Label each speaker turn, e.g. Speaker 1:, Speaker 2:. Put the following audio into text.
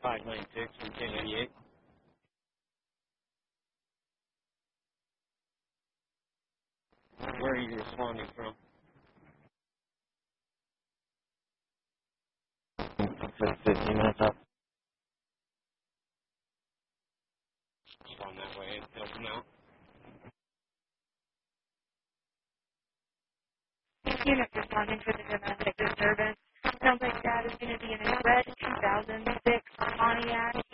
Speaker 1: 596 and 1088. Where are you responding from? 15 minutes up. On that way and help them out.
Speaker 2: Unit responding for the domestic disturbance. Sounds like Dad is going to be in a red 2006 Pontiac